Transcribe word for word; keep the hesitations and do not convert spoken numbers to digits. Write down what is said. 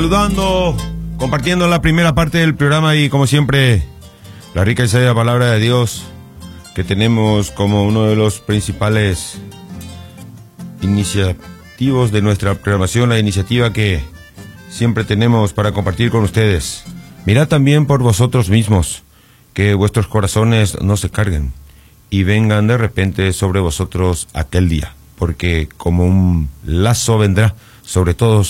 Saludando, compartiendo la primera parte del programa y como siempre, la rica y sabia palabra de Dios que tenemos como uno de los principales iniciativos de nuestra programación, la iniciativa que siempre tenemos para compartir con ustedes. Mirad también por vosotros mismos, que vuestros corazones no se carguen y vengan de repente sobre vosotros aquel día, porque como un lazo vendrá sobre todos